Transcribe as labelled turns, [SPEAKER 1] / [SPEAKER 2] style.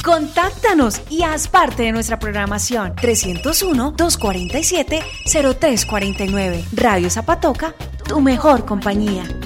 [SPEAKER 1] Contáctanos y haz parte de nuestra programación. 301-247-0349. Radio Zapatoca, tu mejor compañía.